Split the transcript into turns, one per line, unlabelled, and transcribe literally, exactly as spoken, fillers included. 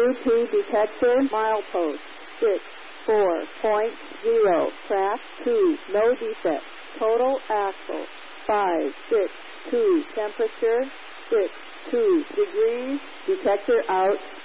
U P detector, milepost, six, four point zero, track, two, no defect, total axle, five, six, two, temperature, six, two degrees, detector out.